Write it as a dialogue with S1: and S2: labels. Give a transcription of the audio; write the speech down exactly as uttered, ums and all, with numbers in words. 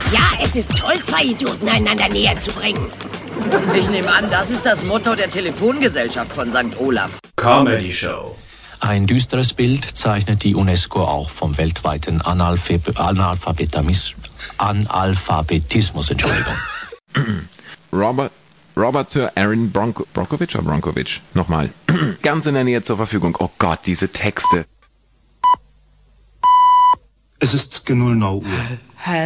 S1: Ja, es ist toll, zwei Idioten einander näher zu bringen.
S2: Ich nehme an, das ist das Motto der Telefongesellschaft von Sankt Olaf.
S3: Comedy Show.
S4: Ein düsteres Bild zeichnet die UNESCO auch vom weltweiten Analphab- Analphabetismus, Analphabetismus, Entschuldigung.
S5: Robert, Roberto Aaron Bronco, Bronkovic oder Bronkovic? Nochmal. Ganz in der Nähe zur Verfügung. Oh Gott, diese Texte.
S6: Es ist genau Uhr.